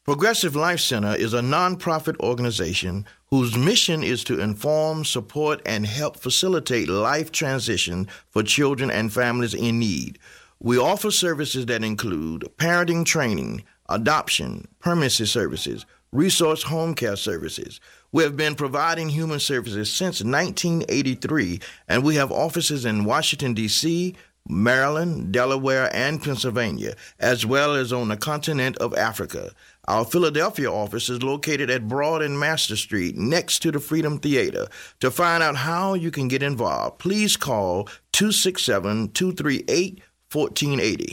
Progressive Life Center is a nonprofit organization whose mission is to inform, support, and help facilitate life transition for children and families in need. We offer services that include parenting training, adoption, permanency services, resource home care services. We have been providing human services since 1983, and we have offices in Washington, D.C., Maryland, Delaware, and Pennsylvania, as well as on the continent of Africa. Our Philadelphia office is located at Broad and Master Street, next to the Freedom Theater. To find out how you can get involved, please call 267-238-1480.